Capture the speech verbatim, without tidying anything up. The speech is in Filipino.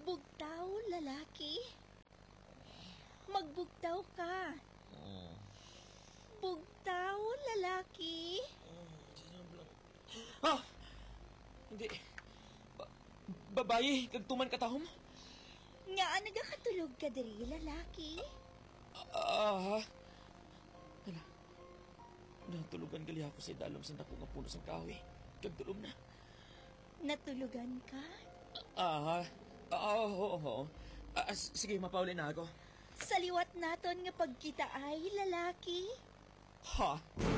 Bugtaw, lalaki. Magbugtaw ka. Oh. Bugtaw, lalaki. Ah! Hindi. Ba babae, kagtuman katahom? Nga nagakatulog ka diri, lalaki. Ah. Hala. Natulugan gali ako sa dalom sa dako nga puno sa kahoy. Kagtulom na. Natulugan ka? Ah. Ah, oo, oo. Ah, sige, mapauli na ako. Saliwat naton nga pagkita ay, lalaki. Ha?